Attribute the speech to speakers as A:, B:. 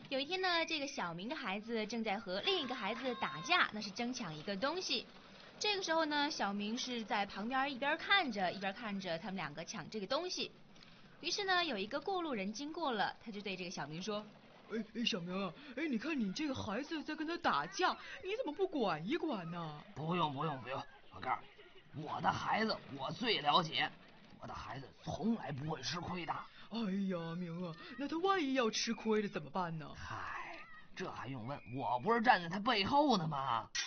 A: 有一天呢，这个小明的孩子正在和另一个孩子打架，那是争抢一个东西。这个时候呢，小明是在旁边一边看着他们两个抢这个东西。于是呢，有一个过路人经过了，他就对这个小明说：
B: 哎，小明啊，你看你这个孩子在跟他打架，你怎么不管一管呢？
C: 不用，我告诉你，我的孩子我最了解，我的孩子从来不会吃亏的。
B: 哎呀，明啊，那他万一要吃亏了怎么办呢？
C: 嗨，这还用问？我不是站在他背后呢吗？